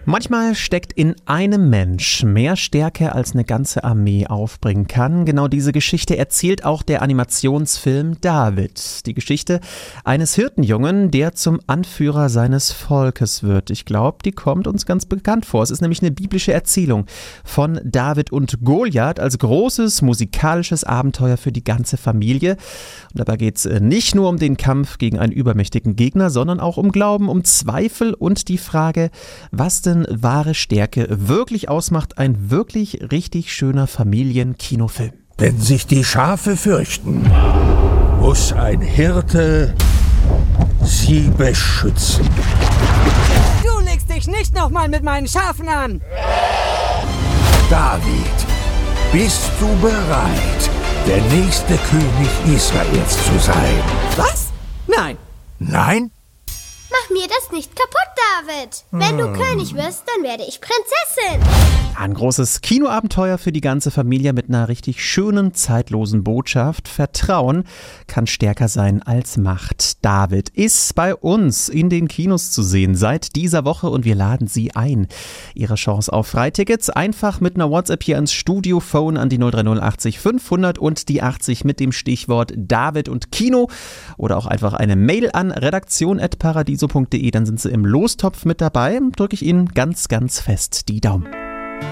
Manchmal steckt in einem Mensch mehr Stärke, als eine ganze Armee aufbringen kann. Genau diese Geschichte erzählt auch der Animationsfilm David. Die Geschichte eines Hirtenjungen, der zum Anführer seines Volkes wird. Ich glaube, die kommt uns ganz bekannt vor. Es ist nämlich eine biblische Erzählung von David und Goliath als großes musikalisches Abenteuer für die ganze Familie. Und dabei geht es nicht nur um den Kampf gegen einen übermächtigen Gegner, sondern auch um Glauben, um Zweifel und die Frage, was denn wahre Stärke wirklich ausmacht. Ein wirklich richtig schöner Familienkinofilm. Wenn sich die Schafe fürchten, muss ein Hirte sie beschützen. Du legst dich nicht nochmal mit meinen Schafen an! David, bist du bereit, der nächste König Israels zu sein? Was? Nein! Nein? Mach mir das nicht kaputt, David. Wenn du König wirst, dann werde ich Prinzessin. Ein großes Kinoabenteuer für die ganze Familie mit einer richtig schönen, zeitlosen Botschaft. Vertrauen kann stärker sein als Macht. David ist bei uns in den Kinos zu sehen seit dieser Woche und wir laden Sie ein. Ihre Chance auf Freitickets einfach mit einer WhatsApp hier ans Studiophone an die 030 80 500 und die 80 mit dem Stichwort David und Kino oder auch einfach eine Mail an redaktion@paradiso.de, dann sind Sie im Lostopf mit dabei. Drücke ich Ihnen ganz, ganz fest die Daumen.